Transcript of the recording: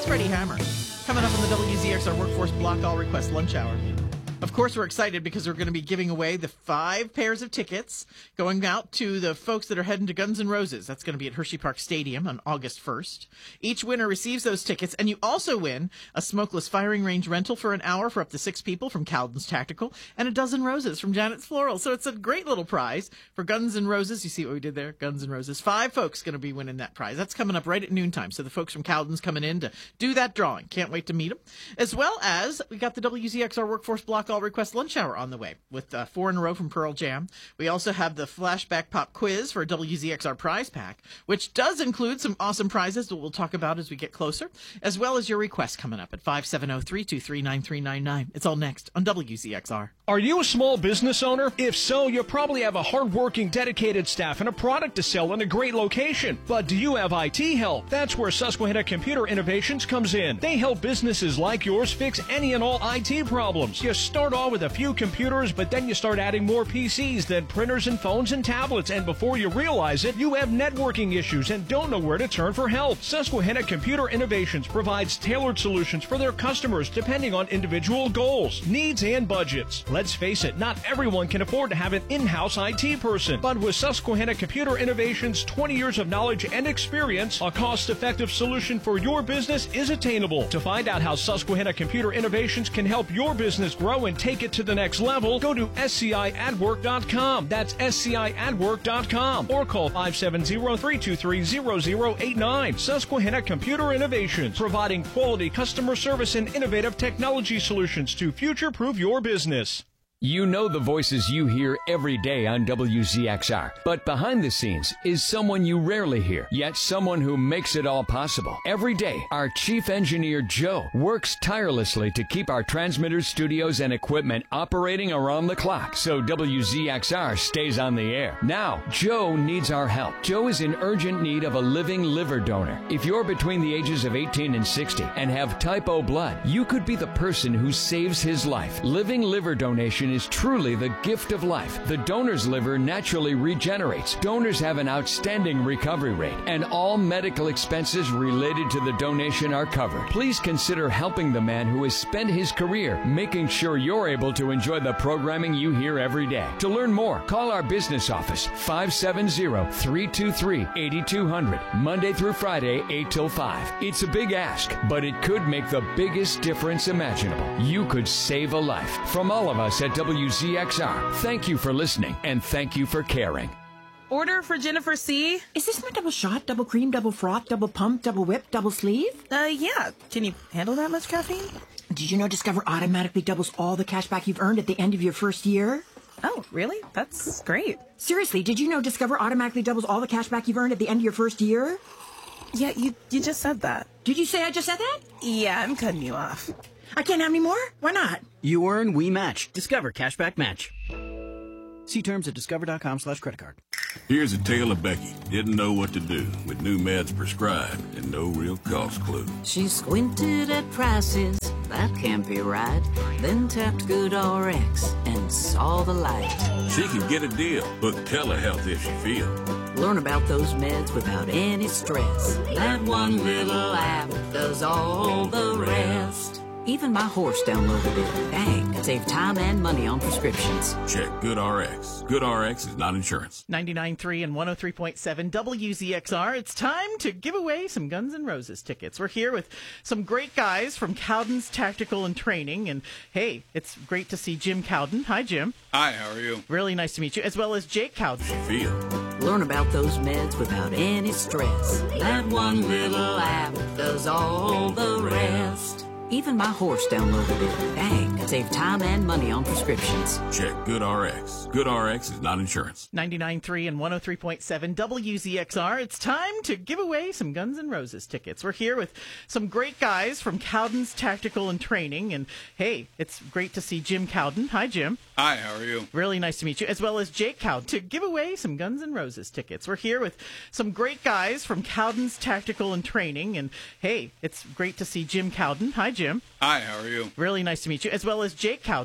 Here's Freddie Hammer coming up on the WZXR Workforce Block All Request Lunch Hour. Of course, we're excited because we're going to be giving away the 5 pairs of tickets going out to the folks that are heading to Guns N' Roses. That's going to be at Hershey Park Stadium on August 1st. Each winner receives those tickets, and you also win a smokeless firing range rental for an hour for up to 6 people from Cowden's Tactical and a dozen roses from Janet's Floral. So it's a great little prize for Guns N' Roses. You see what we did there? Guns N' Roses. 5 folks going to be winning that prize. That's coming up right at noontime. So the folks from Cowden's coming in to do that drawing. Can't wait to meet them. As well as we got the WZXR Workforce Block All Request Lunch Hour on the way with 4 in a row from Pearl Jam. We also have the Flashback Pop Quiz for a WZXR prize pack, which does include some awesome prizes that we'll talk about as we get closer, as well as your requests coming up at 570-323-9399. It's all next on WZXR. Are you a small business owner? If so, you probably have a hardworking, dedicated staff and a product to sell in a great location. But do you have IT help? That's where Susquehanna Computer Innovations comes in. They help businesses like yours fix any and all IT problems. You start off with a few computers, but then you start adding more PCs, then printers and phones and tablets, and before you realize it, you have networking issues and don't know where to turn for help. Susquehanna Computer Innovations provides tailored solutions for their customers depending on individual goals, needs, and budgets. Let's face it, not everyone can afford to have an in-house IT person, but with Susquehanna Computer Innovations' 20 years of knowledge and experience, a cost-effective solution for your business is attainable. To find out how Susquehanna Computer Innovations can help your business grow and take it to the next level, go to sciadwork.com. That's sciadwork.com. Or call 570-323-0089. Susquehanna Computer Innovations, providing quality customer service and innovative technology solutions to future-proof your business. You know the voices you hear every day on WZXR, but behind the scenes is someone you rarely hear, yet someone who makes it all possible. Every day, our chief engineer, Joe, works tirelessly to keep our transmitters, studios, and equipment operating around the clock so WZXR stays on the air. Now, Joe needs our help. Joe is in urgent need of a living liver donor. If you're between the ages of 18 and 60 and have type O blood, you could be the person who saves his life. Living liver donation is truly the gift of life. The donor's liver naturally regenerates. Donors have an outstanding recovery rate, and all medical expenses related to the donation are covered. Please consider helping the man who has spent his career making sure you're able to enjoy the programming you hear every day. To learn more, call our business office, 570-323-8200, Monday through Friday, 8 till 5. It's a big ask, but it could make the biggest difference imaginable. You could save a life. From all of us at WZXR, thank you for listening, and thank you for caring. Order for Jennifer C. Is this my double shot, double cream, double froth, double pump, double whip, double sleeve? Yeah. Can you handle that much caffeine? Did you know Discover automatically doubles all the cash back you've earned at the end of your first year? Oh, really? That's great. Seriously, did you know Discover automatically doubles all the cash back you've earned at the end of your first year? Yeah, you just said that. Did you say I just said that? Yeah, I'm cutting you off. I can't have any more? Why not? You earn, we match. Discover Cashback Match. See terms at discover.com/creditcard. Here's a tale of Becky. Didn't know what to do with new meds prescribed and no real cost clue. She squinted at prices, that can't be right. Then tapped GoodRx and saw the light. She can get a deal. Book telehealth if she feels. Learn about those meds without any stress. That one little app does all the rest. Even my horse downloaded it. Dang, it saved time and money on prescriptions. Check GoodRx. GoodRx is not insurance. 99.3 and 103.7 WZXR. It's time to give away some Guns N' Roses tickets. We're here with some great guys from Cowden's Tactical and Training. And, hey, it's great to see Jim Cowden. Hi, Jim. Hi, how are you? Really nice to meet you, as well as Jake Cowden. Feel. Learn about those meds without any stress. That one little app does all the rest. Even my horse downloaded it. Dang, it saved time and money on prescriptions. Check GoodRx. GoodRx is not insurance. 99.3 and 103.7 WZXR. It's time to give away some Guns N' Roses tickets. We're here with some great guys from Cowden's Tactical and Training. And, hey, it's great to see Jim Cowden. Hi, Jim. Hi, how are you? Really nice to meet you, as well as Jake Cowden, to give away some Guns N' Roses tickets. We're here with some great guys from Cowden's Tactical and Training. And, hey, it's great to see Jim Cowden. Hi, Jim. Hi, how are you? Really nice to meet you, as well as Jake Cowden.